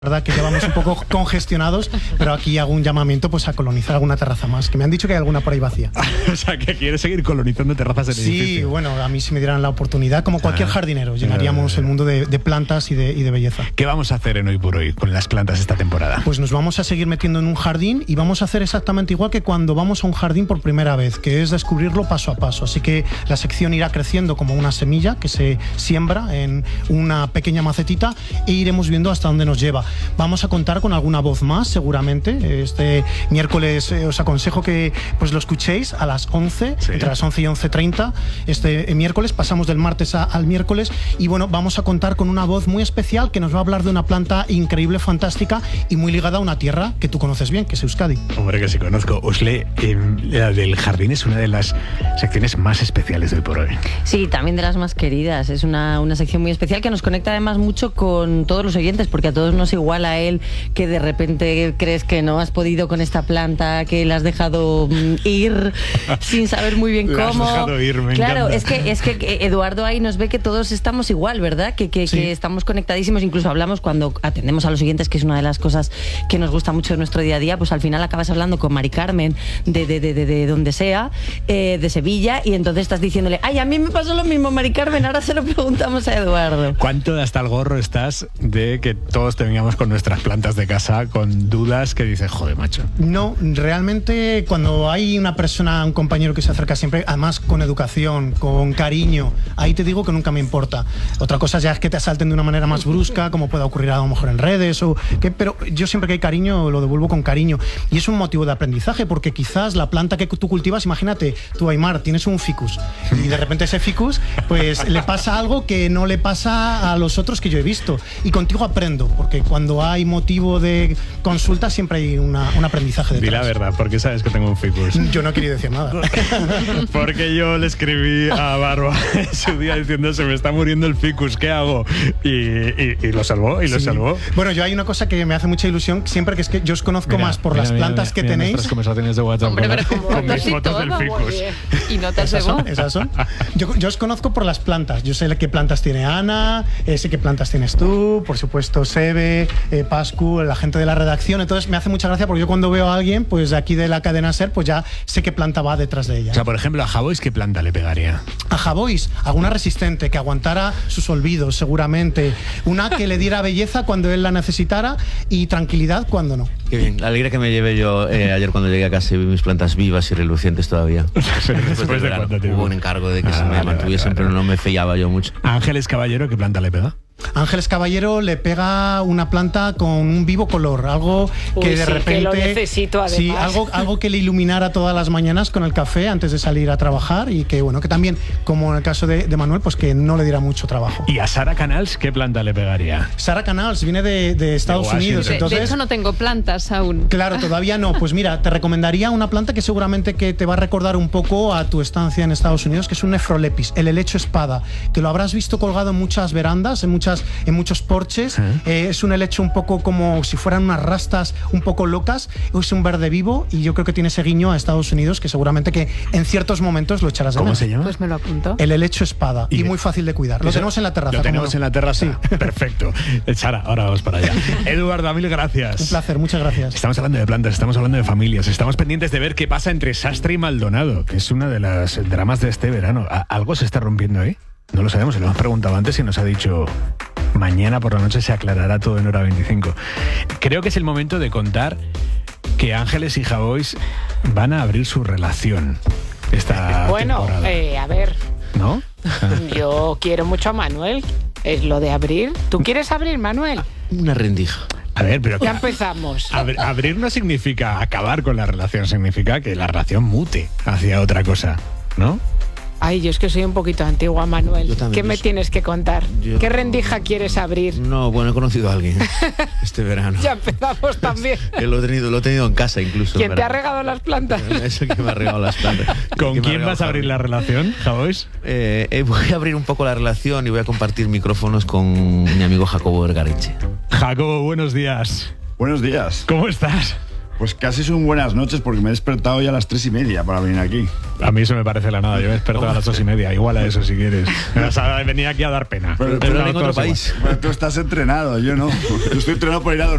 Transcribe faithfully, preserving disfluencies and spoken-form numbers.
verdad que llevamos un poco congestionados, pero aquí hago un llamamiento pues a colonizar alguna terraza más, que me han dicho que hay alguna por ahí vacía. O sea, que quieres seguir colonizando terrazas en Sí, edificio. bueno, a mí si me dieran la oportunidad, como cualquier Ah, jardinero, llenaríamos el mundo de, de plantas y de, y de belleza. ¿Qué vamos a hacer en Hoy por Hoy con las plantas esta temporada? Pues nos vamos a seguir metiendo en un jardín y vamos a hacer exactamente igual que cuando vamos a un jardín por primera vez, que es descubrirlo paso a paso. Así que la sección irá creciendo como una semilla que se siembra en una pequeña macetita e iremos viendo hasta dónde nos lleva. Vamos a contar con alguna voz más, seguramente. Este miércoles eh, os aconsejo que pues lo escuchéis a las once, sí. Entre las once y once treinta. Este eh, miércoles, pasamos del martes a, al miércoles y bueno, vamos a contar con una voz muy especial que nos va a hablar de una planta increíble, fantástica y muy ligada a una tierra que tú conoces bien, que es Euskadi. Hombre, que sí conozco. Usle, eh, la del jardín es una de las secciones más especiales de Hoy por Hoy. Sí, también de las más queridas. Es una, una sección muy especial que nos conecta además mucho con todos los oyentes, porque a todos nos iguala él que de repente crees que no has podido con esta planta, que la has dejado ir sin saber muy bien cómo. La has dejado ir, me Claro, encanta. es que, es que Eduardo ahí nos ve que todos estamos igual, ¿verdad? Que, que, sí. que estamos conectadísimos, incluso hablamos cuando atendemos a los oyentes, que es una de las cosas que nos gusta mucho de nuestro día a día, pues al final acabas hablando con Mari Carmen de, de, de, de, de donde sea, eh, de Sevilla, y entonces estás diciéndole, ay, a mí me pasó lo mismo, Mari Carmen, ahora se lo preguntamos a Eduardo. ¿Cuánto hasta el gorro estás de que todos tengamos con nuestras plantas de casa con dudas que dices, joder, macho? No, realmente cuando hay una persona, un compañero que se acerca siempre, además con educación, con cariño, ahí te digo que nunca me importa. Otra cosa ya es que te asalten de una manera más brusca, como pueda ocurrir a lo mejor en redes, o que, pero yo siempre que hay cariño lo devuelvo con cariño. Y es un motivo de aprendizaje, porque quizás la planta que tú cultivas, imagínate, tú, Aymar, tienes un ficus, y de repente ese ficus, pues le pasa algo que no le pasa a los otros que yo he visto. Y contigo aprendo, porque cuando hay motivo de consulta siempre hay una, un aprendizaje detrás. Di la verdad, porque sabes que tengo un ficus. Yo no quería decir nada. Porque yo le escribí a Barba en su día diciendo, se me está muriendo el ficus, ¿qué hago? Y, y, y lo salvó, y sí. lo salvó. Bueno, yo hay una cosa que me hace mucha ilusión siempre, que es que yo os conozco mira, más por mira, las mira, plantas mira, que mira tenéis. Nuestras conversaciones de WhatsApp. Hombre, pero como con mis fotos del ficus. Y notas ¿Esas son? ¿Esas son? Yo, yo os conozco por las plantas. Yo sé qué plantas tiene Ana, eh, sé qué plantas tienes tú, por supuesto Sebe, eh, Pascu, la gente de la redacción. Entonces me hace mucha gracia porque yo cuando veo a alguien, pues de aquí de la cadena SER, pues ya sé qué planta va detrás de ella. O sea, por ejemplo, a Javois, ¿qué planta le pegaría? A Javois, alguna resistente, que aguantara sus olvidos, seguramente. Una que le diera belleza cuando él la necesitara y tranquilidad cuando no. Qué bien, la alegría que me llevé yo eh, ayer cuando llegué a casa y vi mis plantas vivas y relucientes todavía. Pero después de cuánto tiempo. Hubo un encargo de que ah, se me vale, mantuviesen, vale, vale. pero no me fiaba yo mucho. ¿A Ángeles Caballero qué planta le pega? Ángeles Caballero le pega una planta con un vivo color, algo que Uy, de sí, repente que lo necesito, además. Sí, algo, algo que le iluminara todas las mañanas con el café antes de salir a trabajar y que bueno, que también, como en el caso de, de Manuel, pues que no le diera mucho trabajo. ¿Y a Sara Canals qué planta le pegaría? Sara Canals viene de, de Estados de Unidos, de, entonces de hecho no tengo plantas aún. Claro, todavía no. Pues mira, te recomendaría una planta que seguramente que te va a recordar un poco a tu estancia en Estados Unidos, que es un Nephrolepis, el helecho espada, que lo habrás visto colgado en muchas verandas, en muchas, en muchos porches. ¿Eh? Eh, es un helecho un poco como si fueran unas rastas un poco locas. Es un verde vivo y yo creo que tiene ese guiño a Estados Unidos que seguramente que en ciertos momentos lo echarás de ¿Cómo menos. se llama? Pues me lo apunto. El helecho espada y, y muy fácil de cuidar. Lo eso, tenemos en la terraza. Lo tenemos no? en la terraza. Sí. Perfecto. Sara, ahora vamos para allá. Eduardo, mil gracias. Un placer, muchas gracias. Estamos hablando de plantas, estamos hablando de familias, estamos pendientes de ver qué pasa entre Sastre y Maldonado, que es una de las dramas de este verano. ¿Algo se está rompiendo ahí? No lo sabemos, se lo hemos preguntado antes y nos ha dicho mañana por la noche se aclarará todo en hora veinticinco. Creo que es el momento de contar que Ángeles y Javois van a abrir su relación esta bueno, temporada. Eh, a ver. ¿No? Yo quiero mucho a Manuel. Es lo de abrir. ¿Tú quieres abrir, Manuel? Una rendija. A ver, pero... Ya empezamos. Ab- abrir no significa acabar con la relación, significa que la relación mute hacia otra cosa, ¿no? Ay, yo es que soy un poquito antigua, Manuel. Yo también, ¿Qué me yo tienes que contar? yo ¿Qué no- rendija quieres abrir? No, bueno, he conocido a alguien este verano. Ya empezamos también. Eh, Lo he tenido, lo he tenido en casa incluso. ¿Quién te pero- ha regado las plantas? Es el que me ha regalado las plantas. ¿Con El que me ha quién regalado vas a abrir Javi. la relación, Javois? Eh, eh, voy a abrir un poco la relación y voy a compartir micrófonos con mi amigo Jacobo Ergareche. Jacobo, buenos días. Buenos días. ¿Cómo estás? Pues casi son buenas noches porque me he despertado ya a las tres y media para venir aquí. A mí eso me parece la nada. Yo me he despertado a las dos y media. Igual a eso si quieres. O sea, venía aquí a dar pena. Pero, Pero pero en otro país. Bueno, tú estás entrenado, yo no. Yo estoy entrenado por ir a dormir.